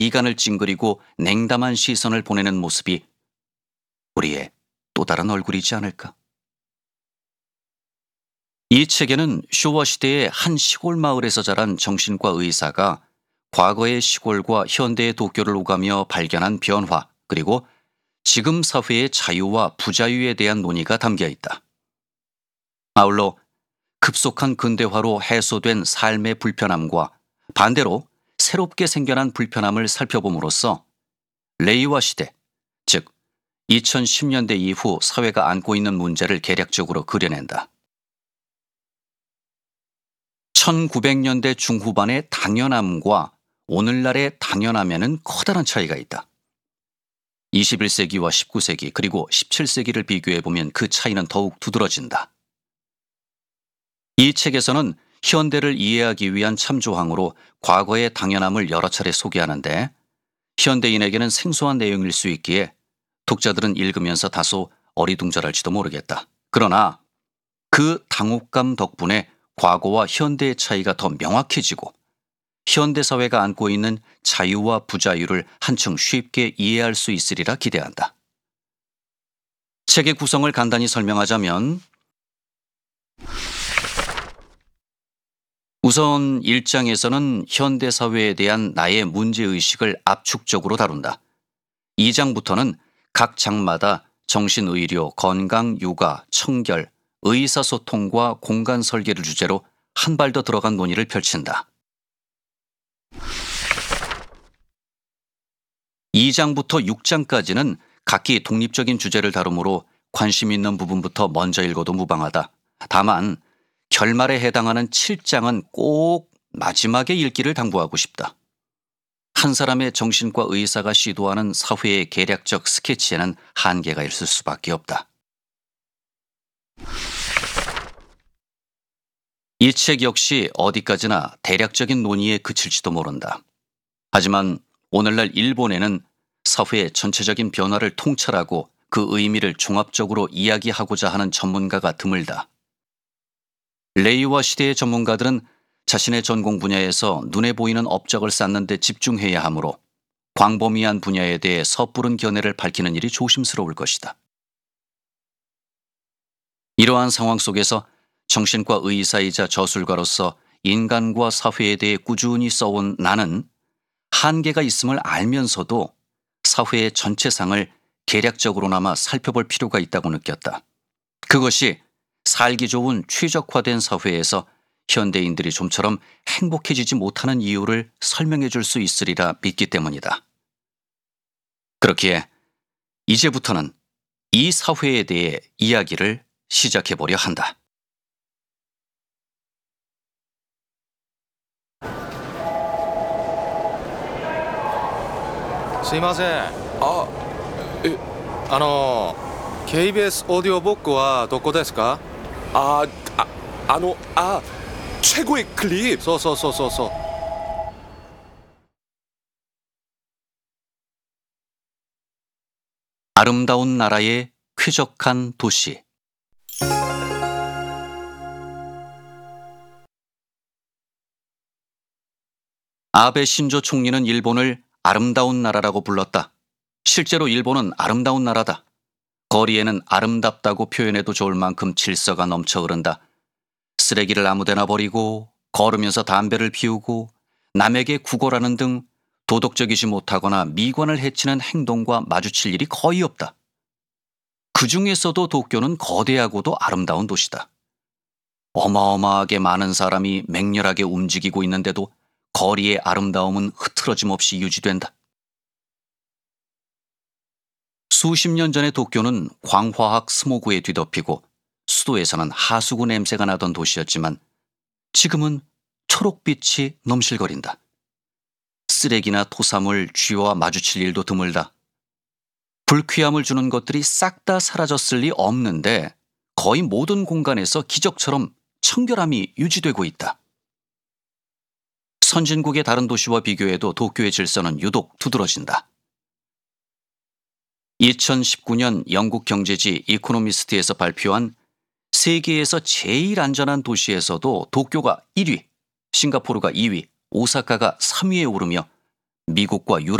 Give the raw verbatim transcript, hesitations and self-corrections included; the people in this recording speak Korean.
이간을 찡그리고 냉담한 시선을 보내는 모습이 우리의 또 다른 얼굴이지 않을까? 이 책에는 쇼와 시대의 한 시골 마을에서 자란 정신과 의사가 과거의 시골과 현대의 도쿄를 오가며 발견한 변화, 그리고 지금 사회의 자유와 부자유에 대한 논의가 담겨 있다. 아울러 급속한 근대화로 해소된 삶의 불편함과 반대로 새롭게 생겨난 불편함을 살펴봄으로써 레이와 시대, 즉 이천십 년대 이후 사회가 안고 있는 문제를 개략적으로 그려낸다. 천구백 년대 중후반의 당연함과 오늘날의 당연함에는 커다란 차이가 있다. 이십일 세기와 십구 세기 그리고 십칠 세기를 비교해보면 그 차이는 더욱 두드러진다. 이 책에서는 현대를 이해하기 위한 참조항으로 과거의 당연함을 여러 차례 소개하는데 현대인에게는 생소한 내용일 수 있기에 독자들은 읽으면서 다소 어리둥절할지도 모르겠다. 그러나 그 당혹감 덕분에 과거와 현대의 차이가 더 명확해지고 현대사회가 안고 있는 자유와 부자유를 한층 쉽게 이해할 수 있으리라 기대한다. 책의 구성을 간단히 설명하자면 우선 일 장에서는 현대사회에 대한 나의 문제의식을 압축적으로 다룬다. 이 장부터는 각 장마다 정신의료, 건강, 육아, 청결, 의사소통과 공간 설계를 주제로 한 발 더 들어간 논의를 펼친다. 이 장부터 육 장까지는 각기 독립적인 주제를 다루므로 관심 있는 부분부터 먼저 읽어도 무방하다. 다만 결말에 해당하는 칠 장은 꼭 마지막에 읽기를 당부하고 싶다. 한 사람의 정신과 의사가 시도하는 사회의 개략적 스케치에는 한계가 있을 수밖에 없다. 이 책 역시 어디까지나 대략적인 논의에 그칠지도 모른다. 하지만 오늘날 일본에는 사회의 전체적인 변화를 통찰하고 그 의미를 종합적으로 이야기하고자 하는 전문가가 드물다. 레이와 시대의 전문가들은 자신의 전공 분야에서 눈에 보이는 업적을 쌓는 데 집중해야 하므로 광범위한 분야에 대해 섣부른 견해를 밝히는 일이 조심스러울 것이다. 이러한 상황 속에서 정신과 의사이자 저술가로서 인간과 사회에 대해 꾸준히 써온 나는 한계가 있음을 알면서도 사회의 전체상을 개략적으로나마 살펴볼 필요가 있다고 느꼈다. 그것이 살기 좋은 최적화된 사회에서 현대인들이 좀처럼 행복해지지 못하는 이유를 설명해 줄 수 있으리라 믿기 때문이다. 그렇기에 이제부터는 이 사회에 대해 이야기를 시작해 보려 한다. すいません。 あ、え、 あの ケービーエス オーディオブックはどこですか？ 아, 아, 아, 노, 아, 최고의 클립. そうそうそうそうそう。 아름다운 나라의 쾌적한 도시. 아베 신조 총리는 일본을 아름다운 나라라고 불렀다. 실제로 일본은 아름다운 나라다. 거리에는 아름답다고 표현해도 좋을 만큼 질서가 넘쳐 흐른다. 쓰레기를 아무데나 버리고 걸으면서 담배를 피우고 남에게 구걸하는 등 도덕적이지 못하거나 미관을 해치는 행동과 마주칠 일이 거의 없다. 그 중에서도 도쿄는 거대하고도 아름다운 도시다. 어마어마하게 많은 사람이 맹렬하게 움직이고 있는데도 거리의 아름다움은 흐트러짐 없이 유지된다. 수십 년 전의 도쿄는 광화학 스모그에 뒤덮이고 수도에서는 하수구 냄새가 나던 도시였지만 지금은 초록빛이 넘실거린다. 쓰레기나 토사물, 쥐와 마주칠 일도 드물다. 불쾌함을 주는 것들이 싹 다 사라졌을 리 없는데 거의 모든 공간에서 기적처럼 청결함이 유지되고 있다. 선진국의 다른 도시와 비교해도 도쿄의 질서는 유독 두드러진다. 이천십구 년 영국 경제지 이코노미스트에서 발표한 세계에서 제일 안전한 도시에서도 도쿄가 일 위, 싱가포르가 이 위, 오사카가 삼 위에 오르며 미국과 유럽